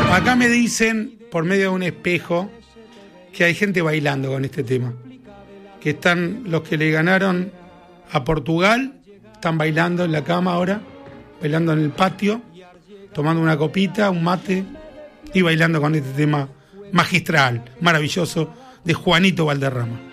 Acá me dicen, por medio de un espejo, que hay gente bailando con este tema. Que están los que le ganaron a Portugal, están bailando en la cama ahora, bailando en el patio, tomando una copita, un mate y bailando con este tema magistral, maravilloso, de Juanito Valderrama.